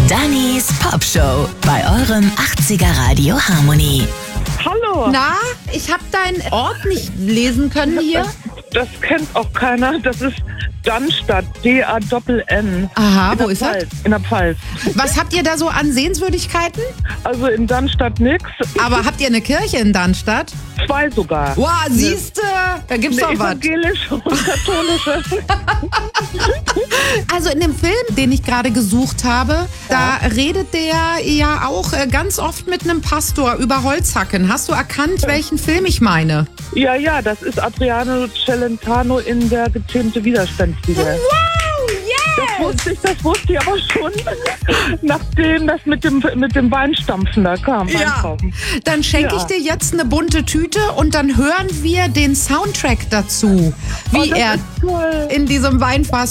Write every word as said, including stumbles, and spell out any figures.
Dannys Popshow bei eurem achtziger Radio Harmony. Hallo. Na, ich habe deinen Ort nicht lesen können hier. Das, das kennt auch keiner. Das ist Dannstadt, D A N N. Aha, in wo der ist das? Pfalz, in der Pfalz. Was habt ihr da so an Sehenswürdigkeiten? Also in Dannstadt nix. Aber habt ihr eine Kirche in Darmstadt? Zwei sogar. Wow, siehste, da gibt's Eine doch was. evangelische und katholische. Also in dem Film, den ich gerade gesucht habe, da redet der ja auch äh, ganz oft mit einem Pastor über Holzhacken. Hast du erkannt, welchen Film ich meine? Ja, ja, das ist Adriano Celentano in der gezähmte Widerstandsliga. Wow, Das yes! wusste ich, das wusste ich aber schon, nachdem das mit dem, mit dem Weinstampfen da kam. Ja, Einkaufen. dann schenke ich Ja. dir jetzt eine bunte Tüte und dann hören wir den Soundtrack dazu, wie Oh, das er ist toll. in diesem Weinfass